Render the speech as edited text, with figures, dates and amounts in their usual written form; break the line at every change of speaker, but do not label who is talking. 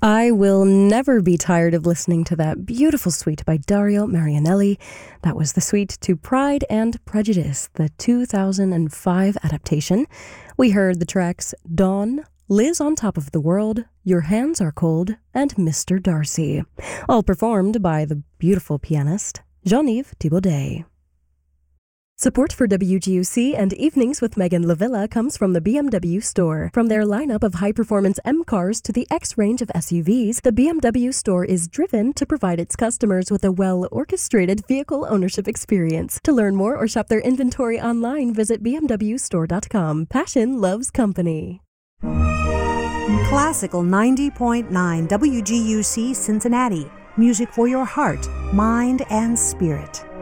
I will never be tired of listening to that beautiful suite by Dario Marianelli. That was the suite to Pride and Prejudice, the 2005 adaptation. We heard the tracks Dawn, Liz on Top of the World, Your Hands Are Cold, and Mr. Darcy, all performed by the beautiful pianist Jean-Yves Thibaudet. Support for WGUC and Evenings with Megan Lavilla comes from the BMW store. From their lineup of high-performance M cars to the X range of SUVs, the BMW store is driven to provide its customers with a well-orchestrated vehicle ownership experience. To learn more or shop their inventory online, visit bmwstore.com. Passion loves company.
Classical 90.9 WGUC Cincinnati. Music for your heart, mind, and spirit.